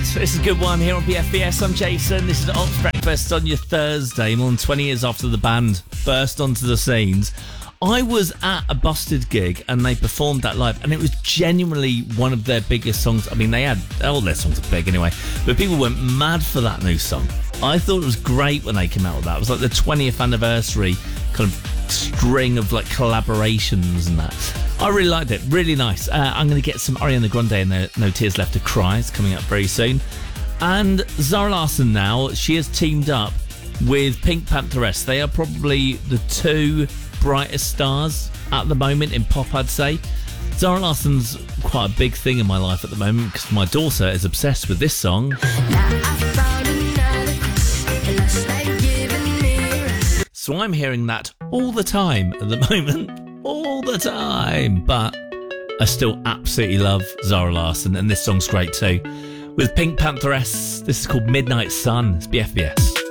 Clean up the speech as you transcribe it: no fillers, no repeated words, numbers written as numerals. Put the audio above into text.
This is a good one here on BFBS. I'm Jason. This is Ops Breakfast on your Thursday, more than 20 years after the band burst onto the scenes. I was at a Busted gig and they performed that live, and it was genuinely one of their biggest songs. I mean, they had all their songs are big anyway, but people went mad for that new song. I thought it was great when they came out with that. It was like the 20th anniversary kind of string of like collaborations and that. I really liked it. Really nice. I'm going to get some Ariana Grande and their No Tears Left to Cry. It's coming up very soon. And Zara Larsson now, she has teamed up with Pink Pantheress. They are probably the two brightest stars at the moment in pop, I'd say. Zara Larsson's quite a big thing in my life at the moment because my daughter is obsessed with this song. So I'm hearing that all the time at the moment. All the time. But I still absolutely love Zara Larsson, and this song's great too. With Pink Pantheress, this is called Midnight Sun. It's BFBS.